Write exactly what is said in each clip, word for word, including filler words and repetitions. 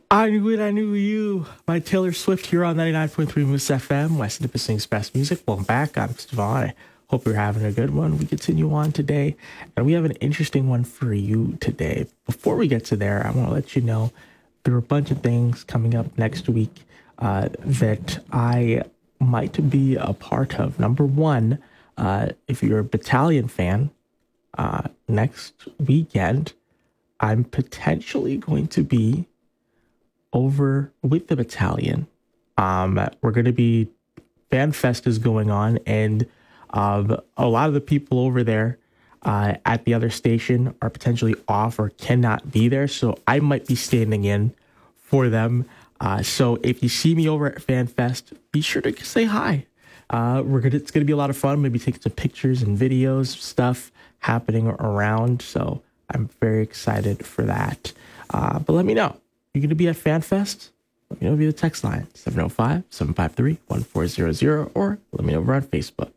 I Knew It, I Knew You by Taylor Swift here on ninety-nine point three Moose F M, West Nipissing's best music. Welcome back. I'm Stefan. I hope you're having a good one. We continue on today, and we have an interesting one for you today. Before we get to there, I want to let you know there are a bunch of things coming up next week uh, that I might be a part of. Number one, uh, if you're a Battalion fan, uh, next weekend, I'm potentially going to be over with the Battalion. Um, we're going to be, Fan Fest is going on, and um, a lot of the people over there uh, at the other station are potentially off or cannot be there, so I might be standing in for them. Uh, so if you see me over at Fan Fest, be sure to say hi. Uh, we're gonna, it's going to be a lot of fun. Maybe take some pictures and videos, stuff happening around. So I'm very excited for that. Uh, but let me know. You're going to be at Fan Fest? Let me know via the text line, seven oh five, seven five three, one four zero zero, or let me know over on Facebook.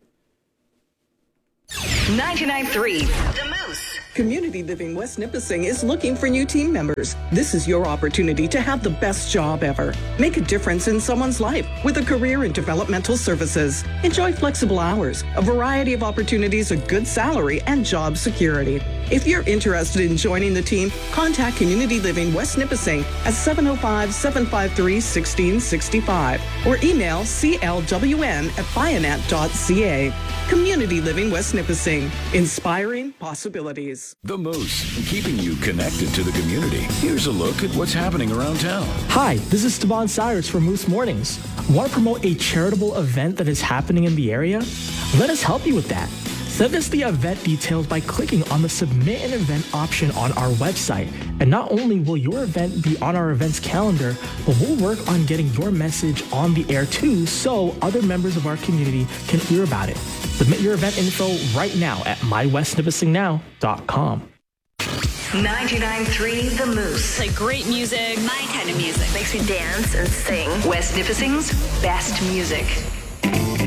ninety-nine point three The Moose. Community Living West Nipissing is looking for new team members. This is your opportunity to have the best job ever. Make a difference in someone's life with a career in developmental services. Enjoy flexible hours, a variety of opportunities, a good salary, and job security. If you're interested in joining the team, contact Community Living West Nipissing at seven oh five, seven five three, one six six five or email c l w n at bionet dot c a. Community Living West Nipissing, inspiring possibilities. The Moose, keeping you connected to the community. Here's a look at what's happening around town. Hi, this is Stevan Cyrus from Moose Mornings. Want to promote a charitable event that is happening in the area? Let us help you with that. Send us the event details by clicking on the Submit an Event option on our website. And not only will your event be on our events calendar, but we'll work on getting your message on the air too, so other members of our community can hear about it. Submit your event info right now at my west nipissing now dot com. ninety-nine point three The Moose. Like great music. My kind of music. Makes me dance and sing. West Nipissing's best music.